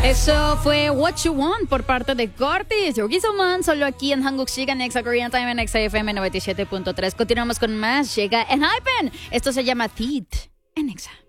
Eso fue What You Want por parte de Curtis. Yogi Soman, solo aquí en Hanguk Shiga, en Exa Korean Time, en Exa FM 97.3. Continuamos con más. Llega en Hypen. Esto se llama Teeth en Exa.